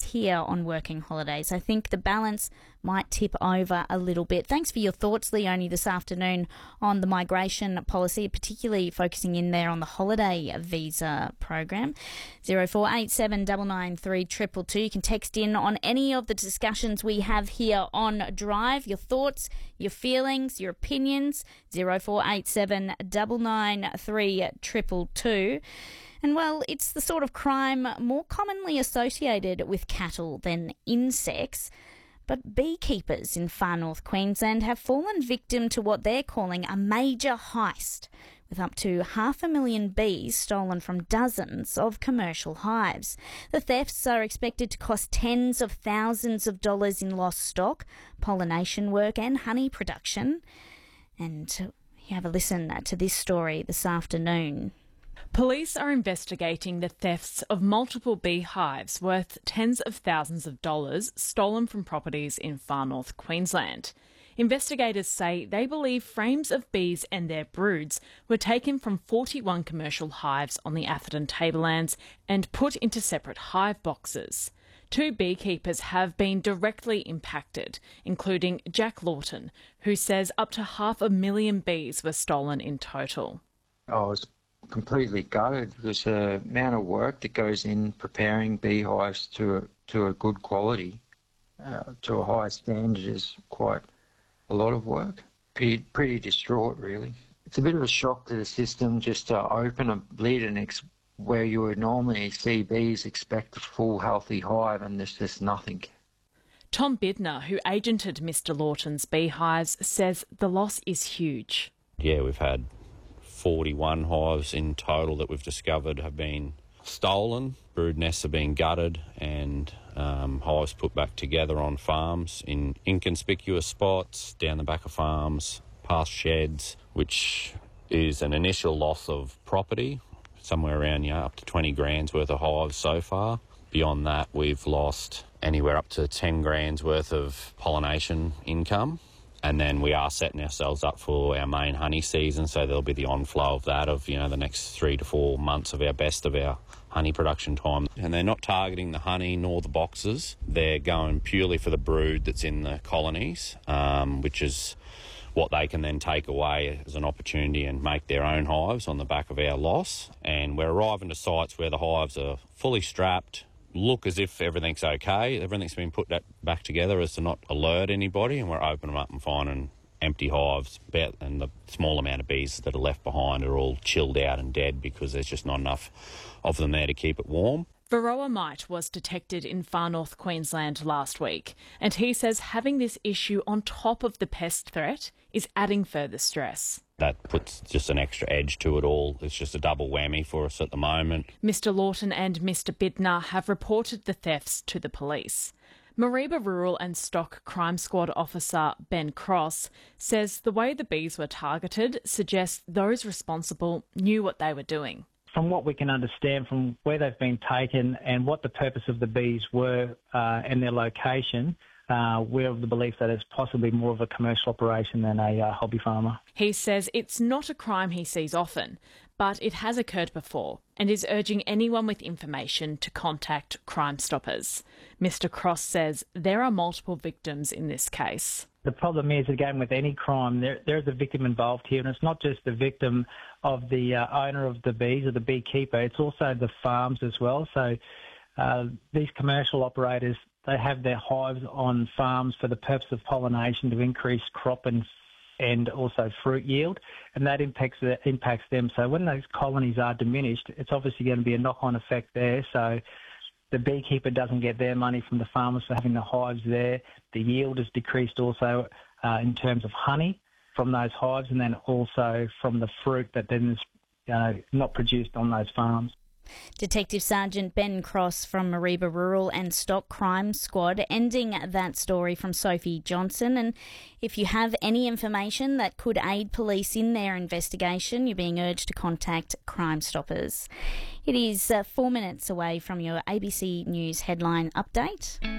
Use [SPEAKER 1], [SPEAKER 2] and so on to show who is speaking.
[SPEAKER 1] here on working holidays. I think the balance might tip over a little bit. Thanks for your thoughts, Leonie, this afternoon on the migration policy, particularly focusing in there on the holiday visa program. 0487 993 222. You can text in on any of the discussions we have here on Drive. Your thoughts, your feelings, your opinions. 0487 993 222. And, well, it's the sort of crime more commonly associated with cattle than insects. But beekeepers in far north Queensland have fallen victim to what they're calling a major heist, with up to 500,000 bees stolen from dozens of commercial hives. The thefts are expected to cost tens of thousands of dollars in lost stock, pollination work and honey production. And you have a listen to this story this afternoon.
[SPEAKER 2] Police are investigating the thefts of multiple beehives worth tens of thousands of dollars stolen from properties in far north Queensland. Investigators say they believe frames of bees and their broods were taken from 41 commercial hives on the Atherton Tablelands and put into separate hive boxes. 2 beekeepers have been directly impacted, including Jack Lawton, who says up to 500,000 bees were stolen in total.
[SPEAKER 3] I was completely gutted because the amount of work that goes in preparing beehives to a good quality, to a high standard, is quite a lot of work. Pretty distraught, really. It's a bit of a shock to the system just to open a lid and where you would normally see bees expect a full healthy hive, and there's just nothing.
[SPEAKER 2] Tom Bidner, who agented Mr Lawton's beehives, says the loss is huge.
[SPEAKER 4] Yeah, we've had 41 hives in total that we've discovered have been stolen. Brood nests have been gutted and hives put back together on farms in inconspicuous spots, down the back of farms, past sheds, which is an initial loss of property, somewhere around up to 20 grand's worth of hives so far. Beyond that, we've lost anywhere up to 10 grand's worth of pollination income. And then we are setting ourselves up for our main honey season, so there'll be the onflow of that of, the next 3 to 4 months of our best of our honey production time. And they're not targeting the honey nor the boxes. They're going purely for the brood that's in the colonies, which is what they can then take away as an opportunity and make their own hives on the back of our loss. And we're arriving to sites where the hives are fully strapped, look as if everything's okay. Everything's been put back together as to not alert anybody, and we're opening them up and finding empty hives, and the small amount of bees that are left behind are all chilled out and dead because there's just not enough of them there to keep it warm.
[SPEAKER 2] Varroa mite was detected in far north Queensland last week, and he says having this issue on top of the pest threat is adding further stress.
[SPEAKER 4] That puts just an extra edge to it all. It's just a double whammy for us at the moment.
[SPEAKER 2] Mr Lawton and Mr Bidner have reported the thefts to the police. Mareeba Rural and Stock Crime Squad officer Ben Cross says the way the bees were targeted suggests those responsible knew what they were doing.
[SPEAKER 5] From what we can understand from where they've been taken and what the purpose of the bees were and their location, we're of the belief that it's possibly more of a commercial operation than a hobby farmer.
[SPEAKER 2] He says it's not a crime he sees often, but it has occurred before and is urging anyone with information to contact Crime Stoppers. Mr Cross says there are multiple victims in this case.
[SPEAKER 5] The problem is, again, with any crime, there's a victim involved here, and it's not just the victim of the owner of the bees or the beekeeper, it's also the farms as well. So these commercial operators, they have their hives on farms for the purpose of pollination to increase crop and also fruit yield, and that impacts them. So when those colonies are diminished, it's obviously going to be a knock-on effect there. So the beekeeper doesn't get their money from the farmers for having the hives there. The yield is decreased also in terms of honey from those hives, and then also from the fruit that then is not produced on those farms.
[SPEAKER 1] Detective Sergeant Ben Cross from Mareeba Rural and Stock Crime Squad, ending that story from Sophie Johnson. And if you have any information that could aid police in their investigation, you're being urged to contact Crime Stoppers. It is 4 minutes away from your ABC News headline update.